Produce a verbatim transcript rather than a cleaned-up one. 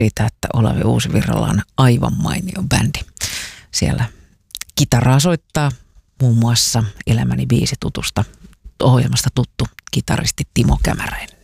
siitä, että Olavi Uusivirralla on aivan mainio bändi. Siellä kitaraa soittaa muun muassa Elämäni biisi tutusta ohjelmasta tuttu kitaristi Timo Kämäräinen.